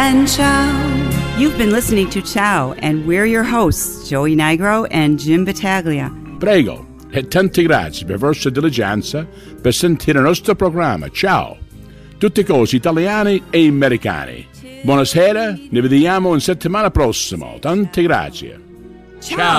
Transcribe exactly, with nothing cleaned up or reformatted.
and ciao. You've been listening to Ciao, and we're your hosts, Joey Nigro and Jim Battaglia. Prego, e tanti grazie per vostra diligenza per sentire il nostro programma. Ciao, tutte cose italiane e americane. Buonasera, ne vediamo in settimana prossima. Tante grazie. Ciao.